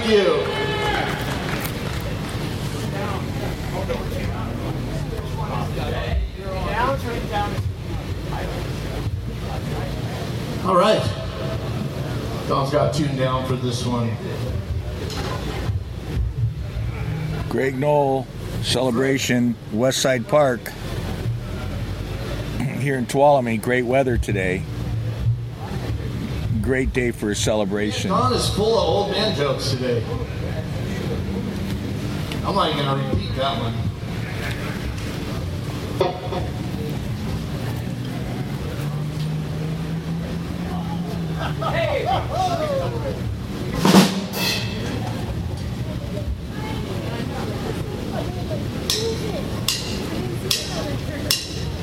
you. All right. Don's got tuned down for this one. Greg Knoll celebration, Westside Park here in Tuolumne. Great weather today. Great day for a celebration. Don is full of old man jokes today. I'm not even going to repeat that one. Hey!